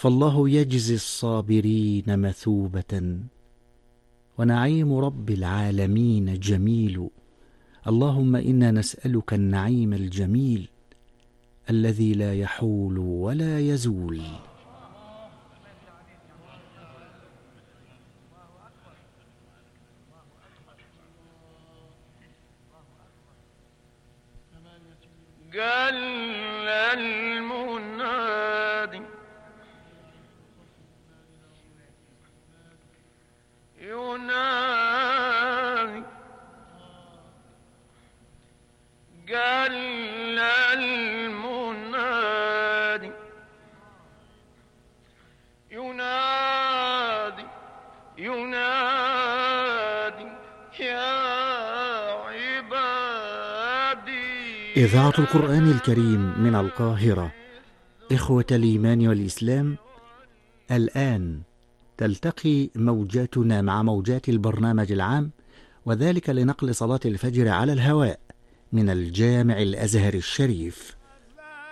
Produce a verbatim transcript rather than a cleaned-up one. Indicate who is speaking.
Speaker 1: فالله يجزي الصابرين مثوبة، ونعيم رب العالمين جميل. اللهم إنا نسألك النعيم الجميل الذي لا يحول ولا يزول.
Speaker 2: قال المنادي ينادي، قال المنادي ينادي ينادي يا عبادي.
Speaker 1: إذاعة القرآن الكريم من القاهرة. إخوة الإيمان والإسلام، الآن تلتقي موجاتنا مع موجات البرنامج العام، وذلك لنقل صلاة الفجر على الهواء من الجامع الأزهر الشريف.